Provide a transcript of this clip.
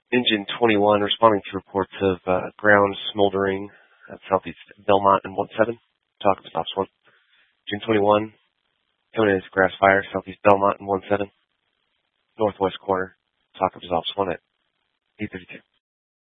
Engine 21 responding to reports of ground smoldering at southeast Belmont and 17. Talk of stops 1. Engine 21, coming in as grass fire, southeast Belmont and 17. Northwest corner. Talk of stops 1 at 8:32.